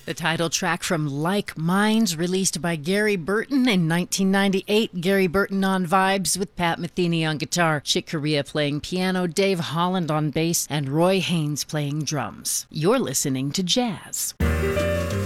The title track from Like Minds, released by Gary Burton in 1998. Gary Burton on vibes with Pat Metheny on guitar, Chick Corea playing piano, Dave Holland on bass, and Roy Haynes playing drums. You're listening to Jazz.